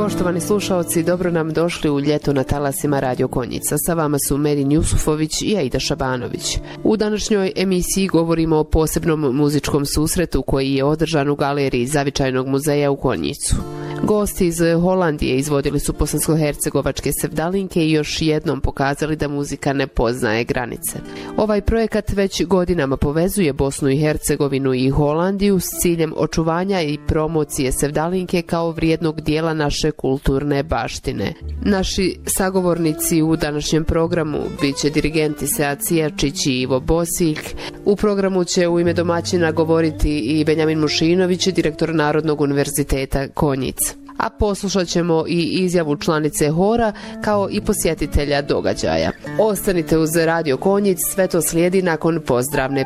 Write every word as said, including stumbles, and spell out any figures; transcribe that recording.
Poštovani slušaoci, dobro nam došli u ljeto na talasima Radio Konjica. Sa vama su Merin Jusufović i Aida Šabanović. U današnjoj emisiji govorimo o posebnom muzičkom susretu koji je održan u galeriji Zavičajnog muzeja u Konjicu. Gosti iz Holandije izvodili su bosansko-hercegovačke sevdalinke i još jednom pokazali da muzika ne poznaje granice. Ovaj projekat već godinama povezuje Bosnu i Hercegovinu i Holandiju s ciljem očuvanja i promocije sevdalinke kao vrijednog dijela naše kulturne baštine. Naši sagovornici u današnjem programu bit će dirigenti Sead Sijačić i Ivo Bosiljk. U programu će u ime domaćina govoriti i Benjamin Mušinović, direktor Narodnog univerziteta Konjic. A poslušat ćemo i izjavu članice hora kao i posjetitelja događaja. Ostanite uz Radio Konjic, sve to slijedi nakon pozdravne